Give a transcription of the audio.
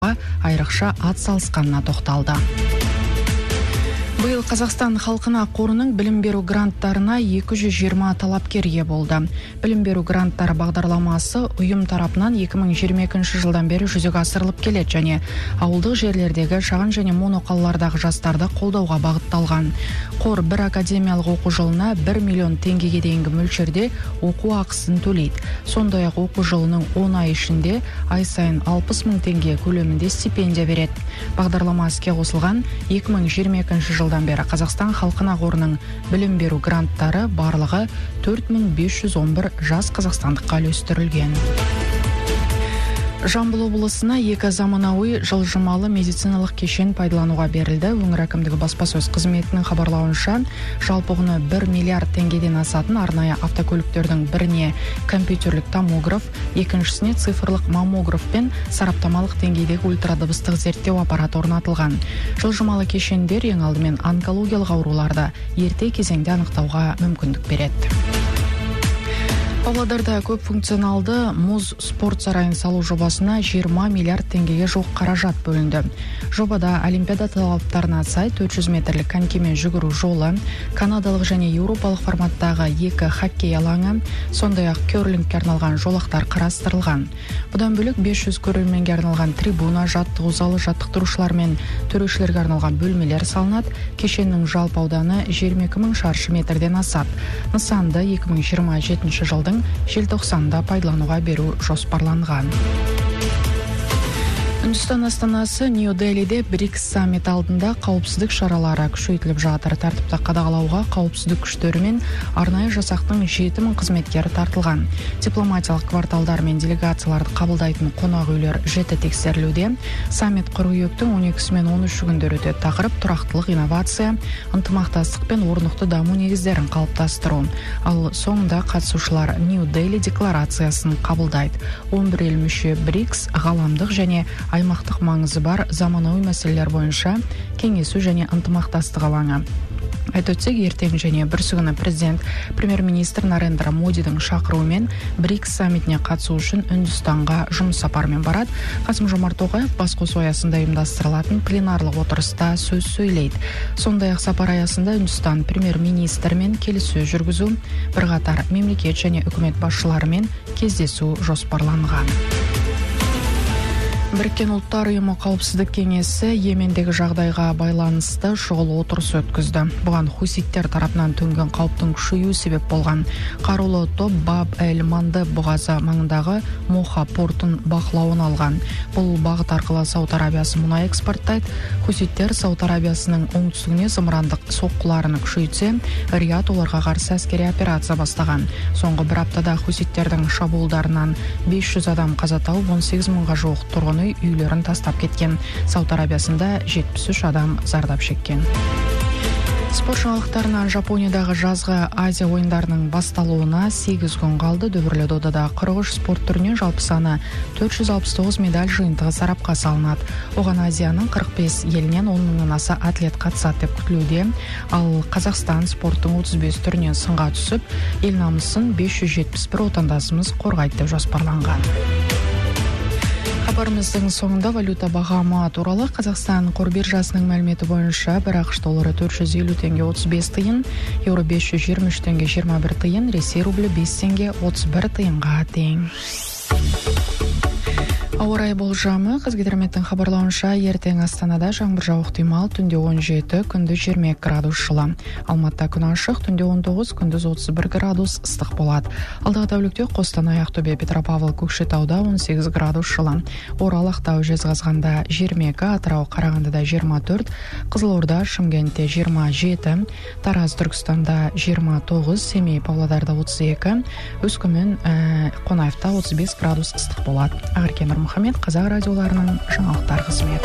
қорғауға айрықша ат салысқанына тоқталды. Биыл Қазақстан халқына қорының білім беру гранттарына 220 талапкер ие болды. Білім беру гранттары бағдарламасы ұйым тарапынан 2022 жылдан бері жүзеге асырылып келеді және ауылдық жерлердегі шағын және моноқалалардағы жастарды қолдауға бағытталған. Қор бір академиялық оқу жылына 1 миллион теңгеге дейінгі мөлшерде оқу ақысын төлейді. Сондай-ақ оқу жылының 10 ай ішінде ай сайын 60 мың теңге көлемінде стипендия береді. Бағдарлама іске қосылған 2022 жылдан бері Қазақстан халқына қорының білім беру гранттары барлығы 4511 жас қазақстандыққа үлестірілген. Жамбыл облысына 2 заманауи жылжымалы медициналық кешен пайдалануға берілді. Өңір әкімдігі баспасөз қызметінің хабарлауынша, жалпы құны 1 миллиард теңгеден асатын арнайы автокөліктердің біріне компьютерлік томограф, екіншісіне цифрлық маммограф пен сараптамалық деңгейдегі ультрадыбыстық зерттеу аппараты орнатылған. Жылжымалы кешендер ең алдымен онкологиялық ауруларды ерте кезеңде анықтауға мүмкіндік береді. Павлодарда көп функционалды мұз спорт сарайын салу жобасына 20 миллиард теңгеге жоқ қаражат бөлінді. Жобада олимпиада талаптарына сай 400 метрлік конькимен жүгіру жолы, канадалық және еуропалық форматтағы 2 хоккей алаңы, сондай-ақ керлингке арналған жолақтар қарастырылған. Бұдан бөлек 500 көрерменге арналған трибуна, жаттығу залы, жаттықтырушылар мен төрешілерге арналған бөлмелер салынады. Кешеннің жалпы ауданы 22 мың шаршы метрден асады. Нысанды 2027 жылдың желтоқсанда пайдалануға беру жоспарланған. Үндістан астанасы Нью-Делиде БРИКС саммит алдында қауіпсіздік шаралары күшейтіліп жатыр. Тәртіпті қадағалауға қауіпсіздік күштері мен арнайы жасақтың 7000 қызметкері тартылған. Дипломатиялық кварталдар мен делегацияларды қабылдайтын қонақ үйлер жіті тексерілуде. Саммит қыркүйектің 12 мен 13 күндері өтеді. Тақырып тұрақтылық, инновация, ынтымақтастық пен орнықты даму негіздерін қалыптастыру. Ал соңында қатысушылар Нью-Дели декларациясын қабылдайды. 11 ел мүше БРИКС ғаламдық және аймақтық маңызы бар заманауи мәселелер бойынша кеңесу және ынтымақтастық алаңы. Айта өтсек, ертең және бүрсігүні президент премьер-министр Нарендра Модидің шақыруымен БРИКС саммитіне қатысу үшін Үндістанға жұмыс сапарымен барады. Қасым-Жомарт Тоқаев басқосу аясында ұйымдастырылатын пленарлық отырыста сөз сөйлейді. Сондай-ақ сапар аясында Үндістан премьер-министрімен келіссөз жүргізу, бірқатар мемлекет және үкімет басшыларымен кездесу жоспарланған. Біріккен ұлттар ұйымы қауіпсіздік кеңесі Йемендегі жағдайға байланысты шұғыл отырыс өткізді. Бұған хуситтер тарапынан төнген қауіптің күшеюі себеп болған. Қарулы топ Баб-эль-Манды бұғазы маңындағы Моха портын бақылауын алған. Бұл бағыт арқылы Сауд Арабиясы мұнай экспорттайды. Хуситтер Сауд Арабиясының оңтүстігіне зымырандық соққыларын күшейтсе, Рият оларға қарсы әскери операция бастаған. Соңғы бір аптада хуситтердің шабуылдарынан 500 адам қаза тауып, 18 мыңға жуық тұрғын үйлерін тастап кеткен. Сауд Арабиясында 73 адам зардап шеккен. Спорт жаңалықтарынан Жапониядағы жазғы Азия ойындарының басталуына 8 күн қалды. Дүбірлі додада 43 спорт түрінен жалпы саны 469 медаль жиынтығы сарапқа салынады. Оған Азияның 45 елінен 10 мыңнан аса атлет қатысады деп күтілуде. Ал Қазақстан спорттың 35 түрінен сынға түсіп, ел намысын 571 отандасымыз қорғайды деп жоспарланған. Хабарымыздың соңында валюта бағамы туралы. Қазақстан қор биржасының мәліметі бойынша бір ақш доллары 450 теңге 35 тиын, еуро 523 теңге 21 тиын, Ресей рублі 5 теңге 31 тиынға тең. Ауа райы болжамы. Қазгидрометтің хабарлауынша, ертең Астанада жаңбыр жауып ықтимал, түнде 17, күндіз 22 градус жылы. Алматыда күн ашық, түнде 19, күндіз 31 градус ыстық болады. Алдағы тәулікте Қостанай, Ақтөбе, Петропавл, Көкшетауда 18 градус жылы. Орал, Ақтау, Жезқазғанда 22, Атырау, Қарағандыда 24, Қызылорда, Шымкентте 27, Тараз, Түркістанда 29, Семей, Павлодарда 32, Өскемен, Қонаевта 35 градус ыстық болады. Ақеркемір Мұхаммед, Қазақ радиоларының жаңалықтар қызметі.